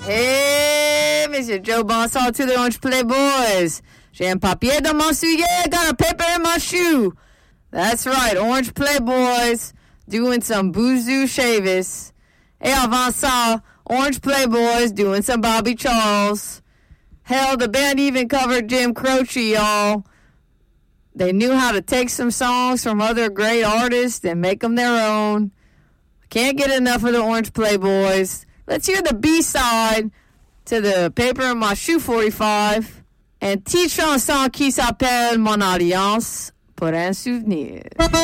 Hey, Monsieur Joe Bonsoir to the Orange Playboys. J'ai un papier dans mon soulier, got a paper in my shoe. That's right, Orange Playboys doing some Boozoo Chavis. Hey, avant ça, Orange Playboys doing some Bobby Charles. Hell, the band even covered Jim Croce, y'all. They knew how to take some songs from other great artists and make them their own. Can't get enough of the Orange Playboys. Let's hear the B-side to the Paper in My Shoe 45. Un petit chanson qui s'appelle Mon Alliance pour un souvenir.